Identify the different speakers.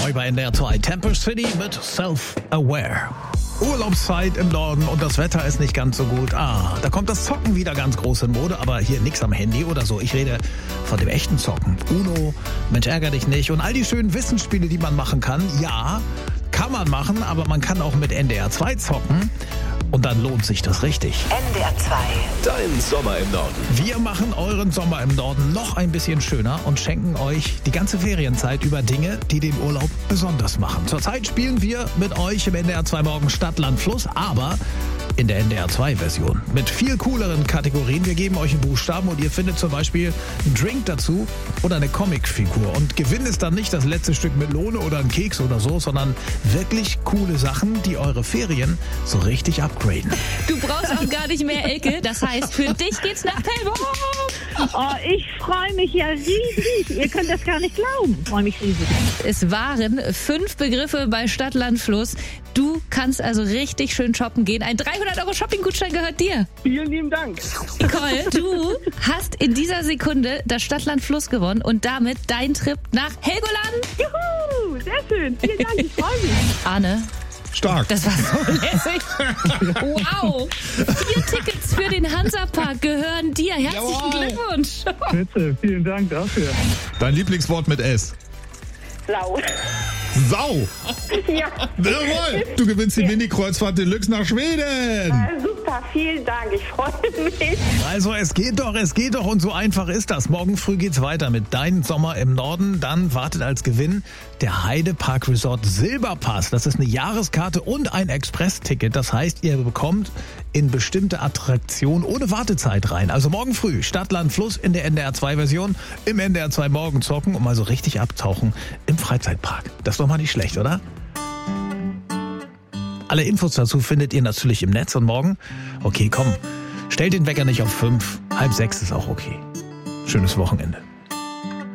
Speaker 1: neu bei NDR 2. Temper City mit Self-Aware. Urlaubszeit im Norden und das Wetter ist nicht ganz so gut. Da kommt das Zocken wieder ganz groß in Mode, aber hier nix am Handy oder so. Ich rede von dem echten Zocken. Uno, Mensch ärger dich nicht und all die schönen Wissensspiele, die man machen kann. Ja, kann man machen, aber man kann auch mit NDR 2 zocken. Und dann lohnt sich das richtig.
Speaker 2: NDR 2.
Speaker 3: Dein Sommer im Norden.
Speaker 1: Wir machen euren Sommer im Norden noch ein bisschen schöner und schenken euch die ganze Ferienzeit über Dinge, die den Urlaub besonders machen. Zurzeit spielen wir mit euch im NDR 2 Morgen Stadt, Land, Fluss, aber in der NDR 2 Version. Mit viel cooleren Kategorien. Wir geben euch einen Buchstaben und ihr findet zum Beispiel einen Drink dazu oder eine Comicfigur. Und Gewinn ist dann nicht das letzte Stück Melone oder ein Keks oder so, sondern wirklich coole Sachen, die eure Ferien so richtig upgraden.
Speaker 4: Du brauchst auch gar nicht mehr, Elke. Das heißt, für dich geht's nach Pellbock.
Speaker 5: Oh, ich freue mich ja riesig. Ihr könnt das gar nicht glauben. Ich freue mich riesig.
Speaker 4: Es waren 5 Begriffe bei Stadt, Land, Fluss. Du kannst also richtig schön shoppen gehen. Ein 300 € Shopping-Gutschein gehört dir.
Speaker 6: Vielen lieben Dank.
Speaker 4: Nicole, du hast in dieser Sekunde das Stadt, Land, Fluss gewonnen und damit dein Trip nach Helgoland.
Speaker 5: Juhu, sehr schön. Vielen Dank, ich freue mich.
Speaker 4: Arne.
Speaker 1: Stark.
Speaker 4: Das war so lässig. Wow. 4 Tickets für den Hansapark gehören dir. Herzlichen Glückwunsch.
Speaker 6: Bitte, vielen Dank dafür.
Speaker 7: Dein Lieblingswort mit S.
Speaker 5: Sau.
Speaker 7: Sau!
Speaker 5: Ja.
Speaker 7: Jawohl! Du gewinnst die Mini-Kreuzfahrt Deluxe nach Schweden!
Speaker 5: Super, vielen Dank. Ich freue mich.
Speaker 1: Also es geht doch und so einfach ist das. Morgen früh geht's weiter mit Dein Sommer im Norden. Dann wartet als Gewinn der Heidepark Resort Silberpass. Das ist eine Jahreskarte und ein Express-Ticket. Das heißt, ihr bekommt in bestimmte Attraktionen ohne Wartezeit rein. Also morgen früh Stadt, Land, Fluss in der NDR 2 Version, im NDR 2 Morgen zocken und mal so richtig abtauchen im Freizeitpark. Das ist doch mal nicht schlecht, oder? Alle Infos dazu findet ihr natürlich im Netz und morgen, okay, komm, stellt den Wecker nicht auf 5, 5:30 ist auch okay. Schönes Wochenende.